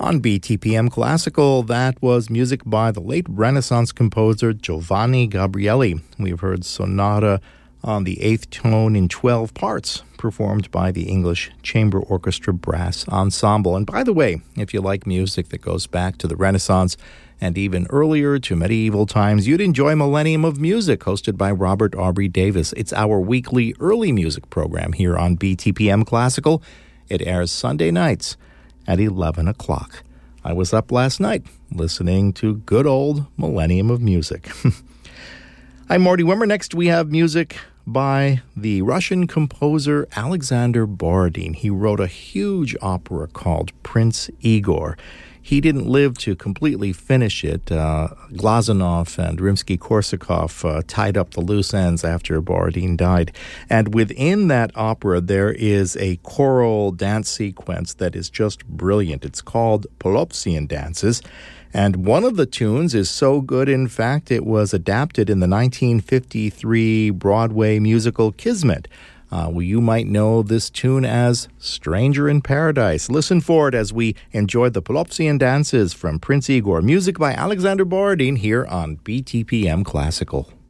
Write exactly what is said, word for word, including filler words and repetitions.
On B T P M Classical, that was music by the late Renaissance composer Giovanni Gabrieli. We've heard Sonata on the eighth tone in twelve parts, performed by the English Chamber Orchestra Brass Ensemble. And by the way, if you like music that goes back to the Renaissance and even earlier to medieval times, you'd enjoy Millennium of Music, hosted by Robert Aubrey Davis. It's our weekly early music program here on B T P M Classical. It airs Sunday nights at eleven o'clock. I was up last night listening to good old Millennium of Music. I'm Marty Wimmer. Next, we have music by the Russian composer Alexander Borodin. He wrote a huge opera called Prince Igor. He didn't live to completely finish it. Uh, Glazunov and Rimsky-Korsakov uh, tied up the loose ends after Borodin died. And within that opera, there is a choral dance sequence that is just brilliant. It's called Polopsian Dances. And one of the tunes is so good, in fact, it was adapted in the nineteen fifty-three Broadway musical Kismet. Uh, well, you might know this tune as Stranger in Paradise. Listen for it as we enjoy the Polopsian Dances from Prince Igor. Music by Alexander Borodin here on B T P M Classical.